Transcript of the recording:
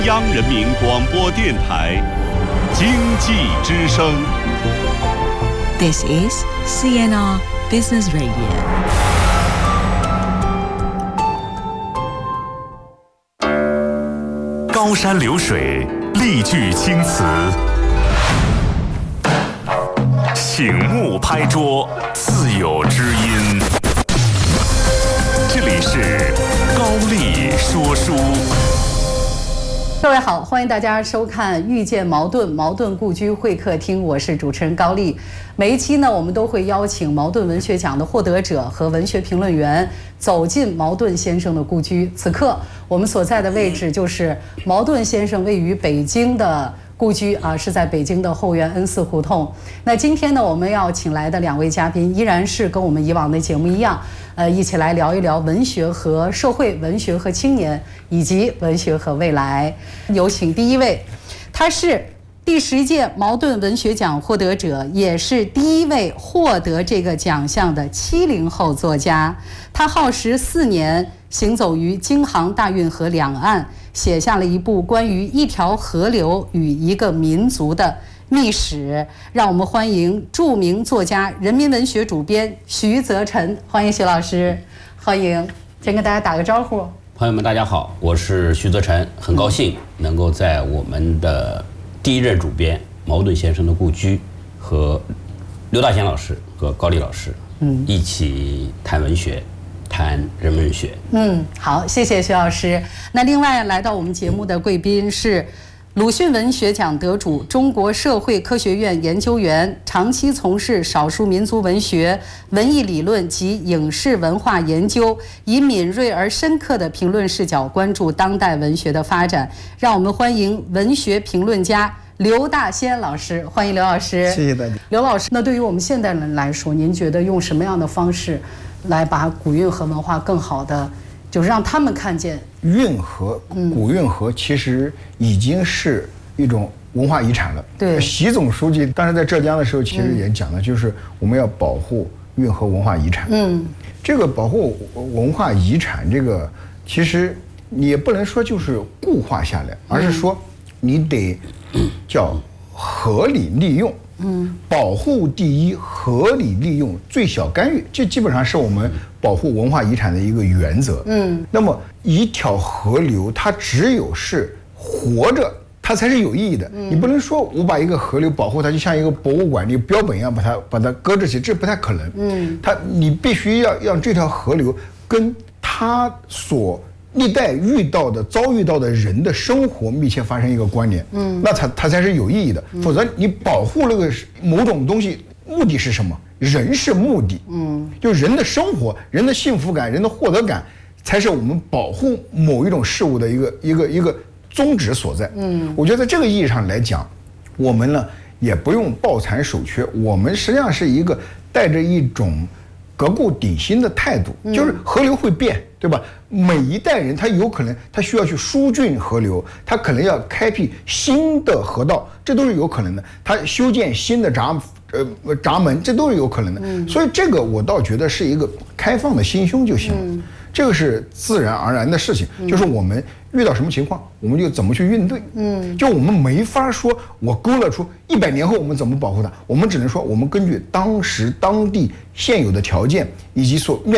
央人民广播电台经济之声。 This is CNR Business Radio。 高山流水，丽句青词，醒目拍桌，自有知音。这里是高丽说书。 各位好，欢迎大家收看《遇见茅盾故居会客厅》，我是主持人高丽。每一期呢，我们都会邀请茅盾文学奖的获得者和文学评论员走进茅盾先生的故居。此刻我们所在的位置就是茅盾先生位于北京的故居啊，是在北京的后园恩寺胡同。那今天呢，我们要请来的两位嘉宾依然是跟我们以往的节目一样，一起来聊一聊文学和社会、文学和青年，以及文学和未来。有请第一位，他是第10届茅盾文学奖获得者，也是第一位获得这个奖项的70后作家。他耗时4年，行走于京杭大运河两岸，写下了一部关于一条河流与一个民族的秘史。让我们欢迎著名作家、人民文学主编徐则臣，欢迎徐老师，欢迎。先跟大家打个招呼。 朋友们，大家好，我是徐则臣，很高兴能够在我们的第一任主编茅盾先生的故居和刘大贤老师和高丽老师，一起谈文学，谈人文学。 好，谢谢徐老师。那另外来到我们节目的贵宾是鲁迅文学奖得主、中国社会科学院研究员，长期从事少数民族文学、文艺理论及影视文化研究，以敏锐而深刻的评论视角关注当代文学的发展。让我们欢迎文学评论家刘大仙老师，欢迎刘老师。 谢谢大家。 刘老师，那对于我们现代人来说，您觉得用什么样的方式来把古运河文化更好的，就是让他们看见运河、古运河其实已经是一种文化遗产了。 对， 习总书记当时在浙江的时候，其实也讲了，就是我们要保护运河文化遗产。这个保护文化遗产，这个其实你也不能说就是固化下来，而是说你得叫合理利用。保护第一，合理利用，最小干预，这基本上是我们保护文化遗产的一个原则。那么一条河流，它只有是活着，它才是有意义的。你不能说我把一个河流保护它，就像一个博物馆、一个标本一样，把它搁置起，这不太可能。你必须要让这条河流跟它所历代遭遇到的人的生活密切发生一个关联，那它才是有意义的。否则你保护那个某种东西，目的是什么？人是目的，就人的生活、人的幸福感、人的获得感，才是我们保护某一种事物的一个宗旨所在。我觉得在这个意义上来讲，我们呢也不用抱残守缺，我们实际上是一个带着一种革故鼎新的态度，就是河流会变，对吧？每一代人他有可能他需要去疏浚河流，他可能要开辟新的河道，这都是有可能的。他修建新的闸门，这都是有可能的。所以这个我倒觉得是一个开放的心胸就行了。这个是自然而然的事情，就是我们遇到什么情况，我们就怎么去应对。就我们没法说我勾勒出100年后我们怎么保护它，我们只能说我们根据当时当地现有的条件以及所面